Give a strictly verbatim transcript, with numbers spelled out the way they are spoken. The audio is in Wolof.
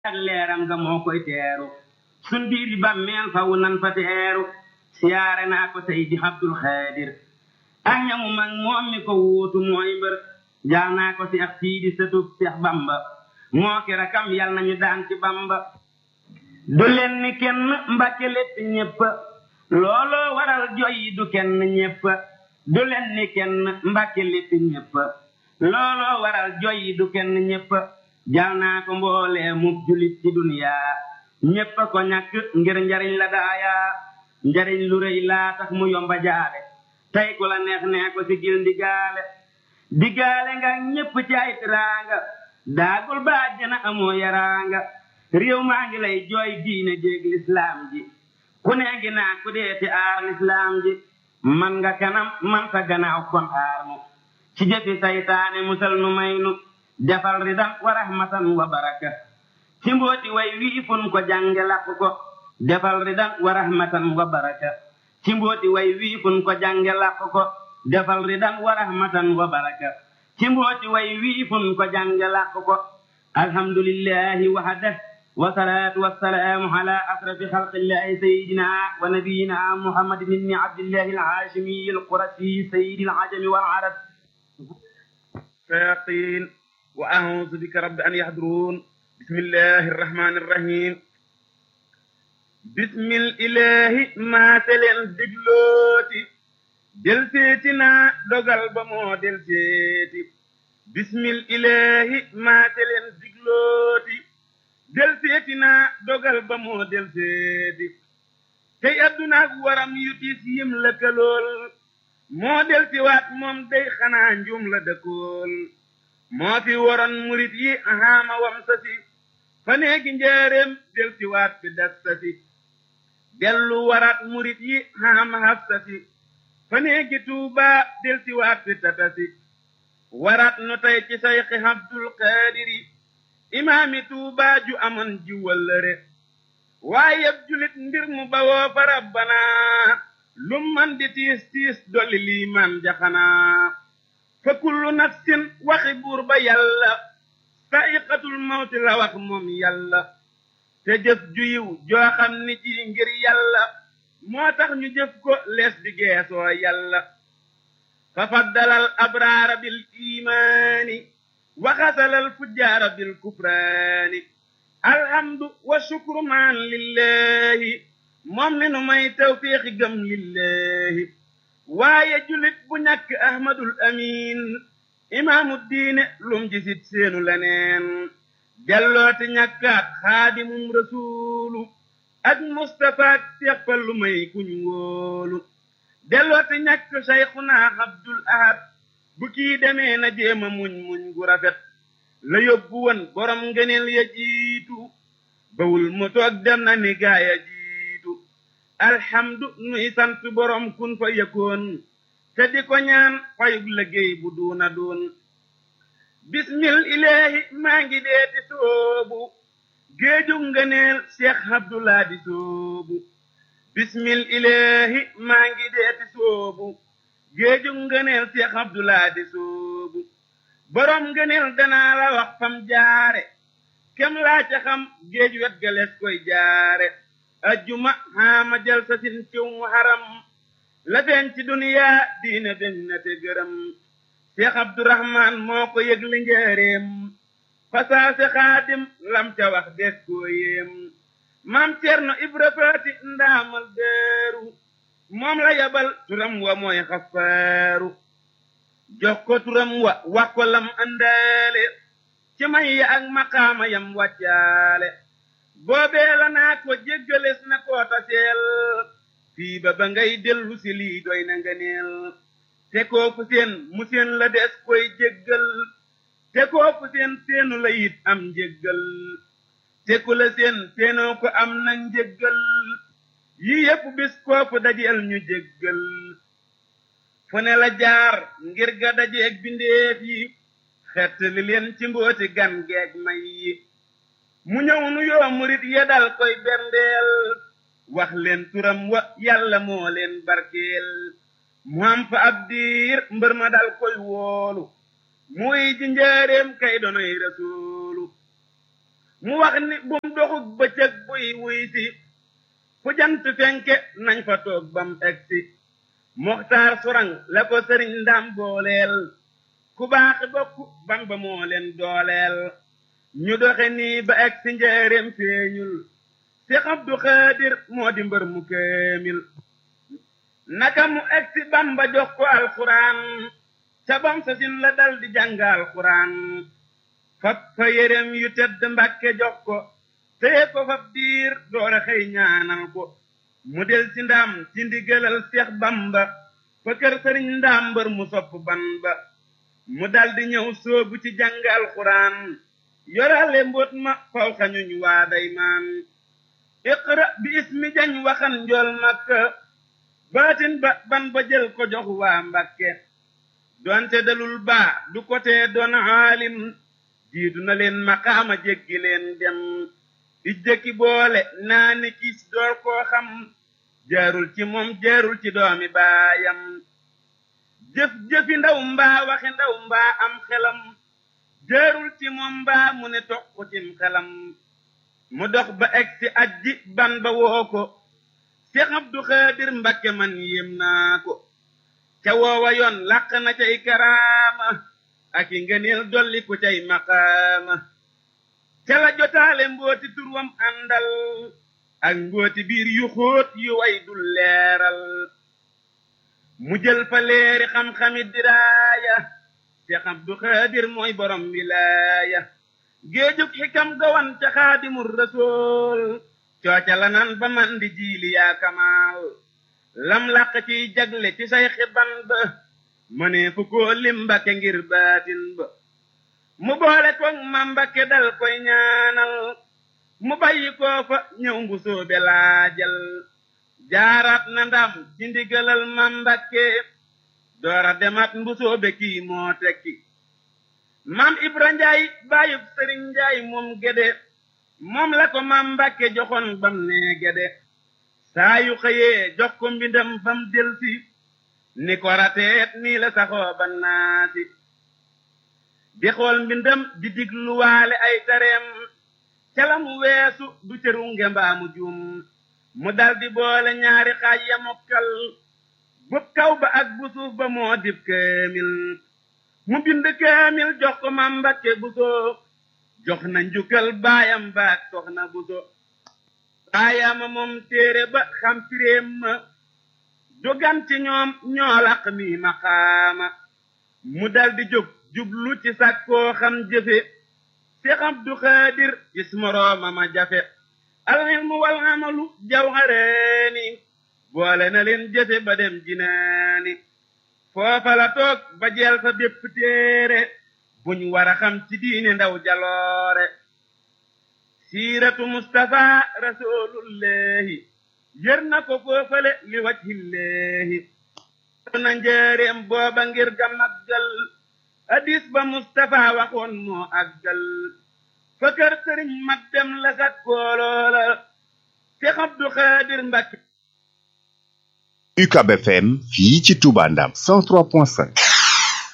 ak leeram nga moo koy teeru sun biiri bàmmeel faw nan fa teeru siyaare naa ko Seydi Abdul Xaadir ak ñamu mag moom mi ko wuutu mooy mbër jaal naa ko Seex Siidi sëtub Seex Bamba moo ki rakam yal nañu daan ci Bamba du leen ni kenn Mbàkke lépp ñépp looloo waral joy yi du kenn ñépp du leen ni kenn Mbàkke lépp ñépp looloo waral joy yi du kenn ñépp jaal naa ko mboolee mub julit ci duniyaa ñépp ko ñàkk ngir njariñ la daayaa njariñ lu rëy laa tax mu yomba jaale tey ku la neex nee ko si gil ndigaale digaale nga ñépp ci ay tiraanga daagul ba àjjana amoo yaraanga réew maa ngi lay jooy diine jéeg lislaam ji ku nee ngi naa ku deeti aar lislaam ji man nga kanam man sa gannaaw kon aar nu ci jëfi saytaane musal nu may nu defal ridan wa rahmatan wa baraka ci mbooti way wii fun ko jànge làq ko defal ridan wa rahmatan wa baraka ci mbooti way wii fun ko jànge làq ko defal ridan wa rahmatan wa baraka ci mbooti way wii fun ko jànge làq ko alhamdulillahi wahda wa salaatu wa salaamu ala asrafi xalqillahi sayyidina wa nabiyina muhammadin ibni abdillahi al-haashimi al-qurashi sayyidi al-ajami wal arab shayatin wa a'uuzu bika rabbi an yahduruun bismillahi irrahmani irrahim bismil ilahi maase leen diglooti del seeti naa dogal ba moo del seeti bismil ilahi maase leen diglooti del seeti naa dogal ba moo del seeti tey addunaak waram yu tiis yim lëkkalool moo del si waat moom day xanaa njum la dëkkool moo fi waroon murit yi ahaama wam sasi fa neegi njaareem del si waat fi das sasi dellu waraat murit yi ahaama haf sasi fa neegi tuubaa del si waat fi tatasi waraat nu tey ci sayxi Abdul Qaadiri imaami tuubaa ju amoon ji wëllëre waaye yeb julit mbir mu bawoo fa rabbana lum man di tiis tiis dolli liimaan jaxanaa fa kullu nafsin waxi buur ba yàlla sa'iqatul mawti la wax moom yàlla te jëf ju yiw joo xam ni ji ngir yàlla moo tax ñu jëf ko lees di geesoo yàlla fa faddalal abraara bil iimaani wa xasalal fujjaara bil kufraani alhamdu wa shukru maan lillahi moom mi nu may tawfiixi gëm lillahi waaye julit bu ñàkk ahmadul amin imaamu diine lum jisit seenu leneen dellooti ñàkkaat xaadimum rasuulu ak mustafaak seppal lu may kuñ wóolu dellooti ñàkk sayxuna abdul ahad bu kii demee na jéema muñ muñ gu rafet la yóbbu woon borom ngëneel ya jiitu bawul mu toog dem na ni gaaya jiitu alhamdu nuy sant borom kun fa yëkkoon te di ko ñaan fayug liggéey bu duuna duun bismil ilaahi maa ngi deeti soobu géejug ngëneel Cheikh Abdullah di soobu bismil ilaahi maa ngi deeti soobu géejug ngëneel Cheikh Abdullah di soobu borom ngëneel danaa la wax fam jaare kem laa ca xam géej wet galees koy jaare ajjuma xaama jal sa sin ciw mu haram la feeñ ci duniyaa diine beñ na te gërëm Cheikh Abdourahman moo ko yëgle njëreem fasaase xaadim lam ca wax des koo yéem maam Cerno Ibra Faati ndaamal deeru moom la yabal turam wa mooy xafaaru jox ko turam wa wax ko lam andaale ci may ya ak maqaama yam wàccaale boobee la naa ko jéggales na koo taseel fii ba ba ngay dellu si lii doy na nga neel te koo fu seen mu seen la des koy jéggal te koo fu seen seenu la it am njéggal te ku la seen seenoo ko am na njéggal yi yépp bis koofu dajeel ñu jéggal fu ne la jaar ngir ga dajeeg bindeef yi xett li leen ci mbooti gan geeg may yi mu ñëw nu yoo murit ya dal koy berndeel wax leen turam wa yàlla moo leen barkeel mu am fa ab diir mbër ma dal koy woolu muy ji njaareem kay donoy rasuulu mu wax ni bum doxug bëccëg buy wuy si fu jant fenke nañ fa toog bam egsi moxtaar surang la ko sëriñ ndam booleel ku baax bokk Bamba moo leen dooleel ñu doxe nii ba egsi njëreem feeñul Seex Abdu Xaadir moo di mbër mu kéemil naka mu egsi Bamba jox ko alxuraan ca bam sa sin la dal di jàng alxuraan fab fa yérem yu tedd Mbàkke jox ko téye ko fab diir doora xëy ñaanal ko mu del ci ndam ci ndigalal Seex Bamba fa kër sëriñ Ndaam mbër mu sopp Bamba mu daldi ñëw soobu ci jàng alxuraan yorale mbóot ma faw xañuñ waa daymaan iqra bi ismi jañ waxan njool Makka baatin ba ban ba jël ko jox waa Mbàkke doonte dalul baa du ko tee doon aalim jiitu na leen maqaama jéggi leen dem di jëkki boole naa ni kiis door koo xam jaarul ci moom jaarul ci doomi baayam jëf jëfi ndaw mbaa waxi ndaw mbaa am xelam jaarul ci moom mbaa mu ne toq cim xelam mu dox ba egsi ajji ban ba woo ko Seex Abdu Xaadir Mbakke man yéem naa ko ca woowa yoon làq na cay karaama ak i ngëneel dolli ku cay maqaama ca la jotaale mbooti turwam àndal ak mbooti biir yu xóot yu way dul leeral mu jël fa leeri xam-xami diraaya Seex Abdu Xaadir mooy borom wilaaya géejug xikam gawan ca Xaadimul Rasuul cooca la nan ba man di jiili yaa kamaal lam làq ciy jagle ci say xiban ba mënee fu koo lim Mbakke ngir baatin ba mu boole koog ma Mbakke dal koy ñaanal mu bàyyi koo fa ñëw mbu soobe laajal jaaraat na ndam ci ndigalal ma Mbakke doora demat mbu soobe kii moo tekki maam Ibra Njaay baayub Sëriñ Njaay moom gede moom la ko ma Mbakke joxoon bam nee gede saa yu xëyee jox ko mbindam bam delsi ni ko rateet nii la saxoo ba naasi di xool mbindam di digluwaale ay tareem ca la mu weesu du cëru ngembaa mu juum mu daldi boole ñaari xaaj ya mokkal bub kaw ba ak bu suuf ba moo dib kaamil mu bind kaamil jox ko ma Mbakke Buso jox na njukkal baayam baak soxna Buso baayama moom téere ba xam firéem ma dogan ci ñoom ñoo laq mi maqaama mu daldi jóg jublu ci sàkkoo xam jëfe Seex Abdu Xaadir gis morooma ma jafe al ilmu wal amalu jawharaani boole na leen jëfe ba dem jinaani foofa la toog ba jeel fa bépp téere buñ war a xam ci diine ndaw jaloore siiratu Mustafa rasulullahi yër na ko foofale li wajhillahi na njëreem booba ngir ga maggal hadis ba Mustafa waxoon moo àggal fa kër sëriñ mag dem la sat kooloola Seex Abdu Xaadir Mbakke U C A B F M fii ci Touba Ndam cent trois point cinq